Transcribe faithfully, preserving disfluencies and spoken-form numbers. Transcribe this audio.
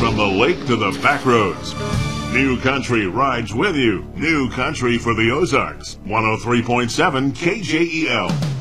From the lake to the back roads, New Country rides with you. New Country for the Ozarks. one oh three point seven K J E L.